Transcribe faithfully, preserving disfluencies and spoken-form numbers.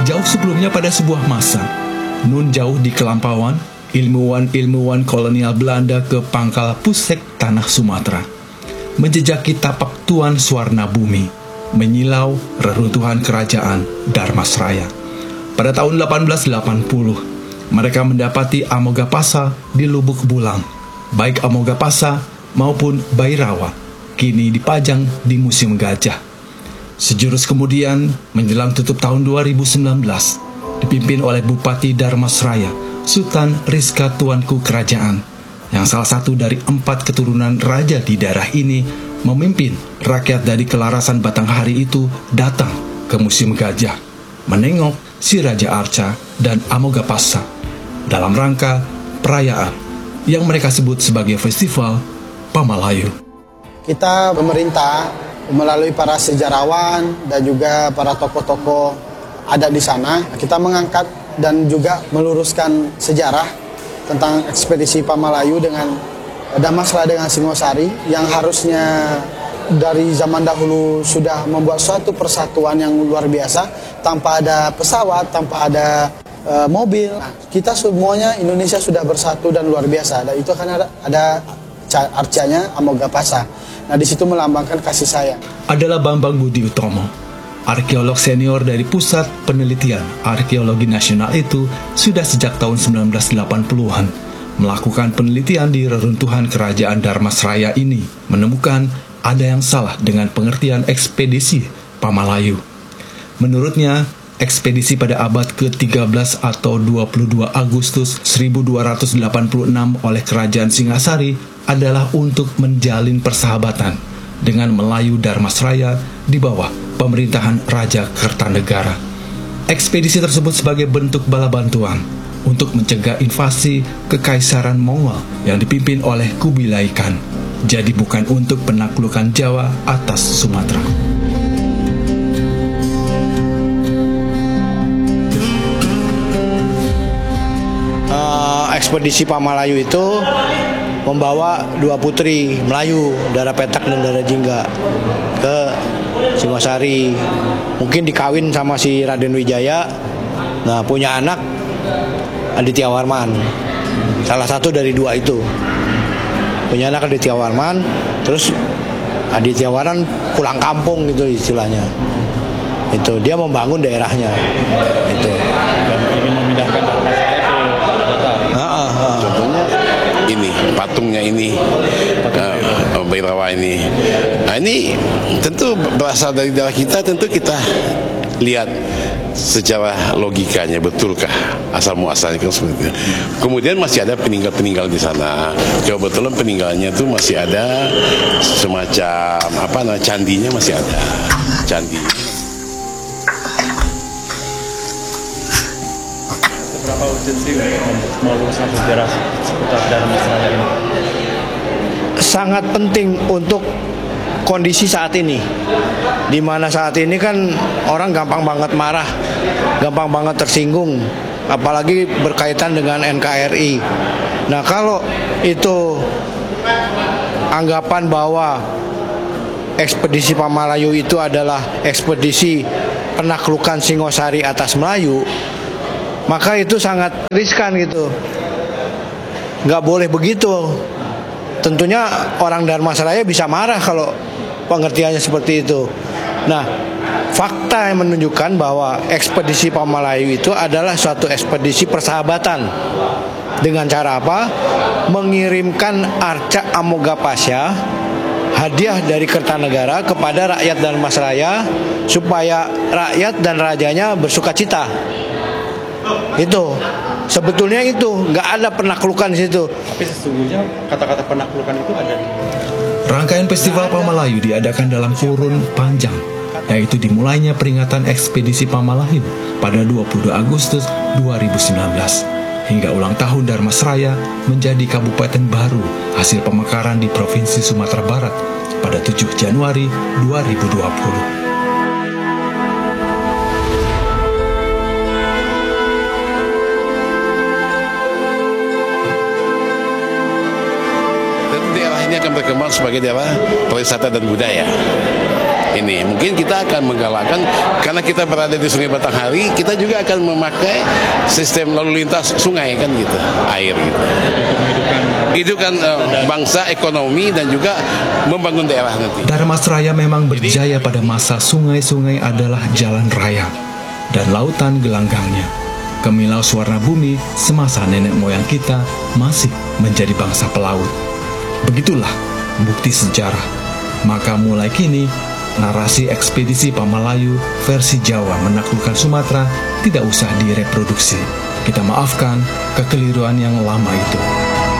Jauh sebelumnya pada sebuah masa, nun jauh di kelampauan, ilmuwan-ilmuwan kolonial Belanda ke pangkal Pusek tanah Sumatera, menjejaki tapak Tuan Swarna Bumi, menyilau reruntuhan kerajaan Dharmasraya. Pada tahun delapan belas delapan puluh, mereka mendapati Amogapasa di Lubuk Bulang. Baik Amogapasa maupun Bairawa kini dipajang di Museum Gajah. Sejurus kemudian, menjelang tutup tahun dua ribu sembilan belas, dipimpin oleh Bupati Dharmasraya, Sultan Rizka Tuanku Kerajaan, yang salah satu dari empat keturunan raja di daerah ini, memimpin rakyat dari Kelarasan Batanghari itu datang ke Museum Gajah, menengok si Raja Arca dan Amogapasa dalam rangka perayaan yang mereka sebut sebagai Festival Pamalayu. Kita pemerintah melalui para sejarawan dan juga para tokoh-tokoh adat di sana, kita mengangkat dan juga meluruskan sejarah tentang ekspedisi Pamalayu dengan Dharmasraya dengan Singosari yang harusnya dari zaman dahulu sudah membuat suatu persatuan yang luar biasa tanpa ada pesawat, tanpa ada e, mobil. Nah, kita semuanya Indonesia sudah bersatu dan luar biasa. Dan itu kan ada, ada arcanya Amogapasa. Nah, di situ melambangkan kasih sayang. Adalah Bambang Budi Utomo, arkeolog senior dari Pusat Penelitian Arkeologi Nasional itu sudah sejak tahun sembilan belas delapan puluhan melakukan penelitian di reruntuhan kerajaan Dharmasraya ini, menemukan ada yang salah dengan pengertian ekspedisi Pamalayu. Menurutnya, ekspedisi pada abad ke tiga belas atau dua puluh dua Agustus seribu dua ratus delapan puluh enam oleh Kerajaan Singasari adalah untuk menjalin persahabatan dengan Melayu Dharmasraya di bawah pemerintahan Raja Kertanegara. Ekspedisi tersebut sebagai bentuk bala bantuan untuk mencegah invasi Kekaisaran Mongol yang dipimpin oleh Kubilai Khan. Jadi bukan untuk penaklukan Jawa atas Sumatera. Uh, ekspedisi Pamalayu itu membawa dua putri Melayu, Dara Petak dan Dara Jingga, ke Singosari. Mungkin dikawin sama si Raden Wijaya. Nah, punya anak Aditya Warman. Salah satu dari dua itu. Punya anak Aditya Warman, terus Aditya Warman pulang kampung gitu istilahnya. Itu dia membangun daerahnya. Itu. Dan ingin memindahkan Dharmasraya ke Batak. Heeh, heeh. Contohnya ini, patungnya ini, uh, Bairawa ini. Nah, ini tentu berasal dari daerah kita, tentu kita lihat secara logikanya betulkah asal muasalnya kan seperti itu. Kemudian masih ada peninggal-peninggal di sana. Kebetulan peninggalnya itu masih ada semacam apa namanya, candinya masih ada. Candi. Seberapa urgensi untuk meluruskan sejarah seputar Dharmasraya ini? Sangat penting untuk kondisi saat ini, di mana saat ini kan orang gampang banget marah, gampang banget tersinggung, apalagi berkaitan dengan N K R I. Nah, kalau itu anggapan bahwa ekspedisi Pamalayu itu adalah ekspedisi penaklukan Singosari atas Melayu, maka itu sangat riskan gitu. Nggak boleh begitu. Tentunya orang Dharmasraya bisa marah kalau pengertiannya seperti itu. Nah, fakta yang menunjukkan bahwa ekspedisi Pamalayu itu adalah suatu ekspedisi persahabatan. Dengan cara apa? Mengirimkan Arca Amogapasa, hadiah dari Kertanegara kepada rakyat Dharmasraya supaya rakyat dan rajanya bersukacita. Itu sebetulnya itu nggak ada penaklukan di situ. Tapi sesungguhnya kata-kata penaklukan itu ada. Rangkaian Festival Pamalayu diadakan dalam kurun panjang, yaitu dimulainya peringatan ekspedisi Pamalayu pada dua puluh dua Agustus dua ribu sembilan belas hingga ulang tahun Dharmasraya menjadi kabupaten baru hasil pemekaran di Provinsi Sumatera Barat pada tujuh Januari dua ribu dua puluh. Daerah ini akan berkembang sebagai daerah pariwisata dan budaya. ini. Mungkin kita akan menggalakkan, karena kita berada di Sungai Batanghari, kita juga akan memakai sistem lalu lintas sungai kan gitu, air gitu. Hidupkan uh, bangsa, ekonomi, dan juga membangun daerah nanti. Darmasraya memang berjaya pada masa sungai-sungai adalah jalan raya dan lautan gelanggangnya. Kemilau Suwarna Bumi semasa nenek moyang kita masih menjadi bangsa pelaut. Begitulah bukti sejarah. Maka mulai kini, narasi ekspedisi Pamalayu versi Jawa menaklukkan Sumatera tidak usah direproduksi. Kita maafkan kekeliruan yang lama itu.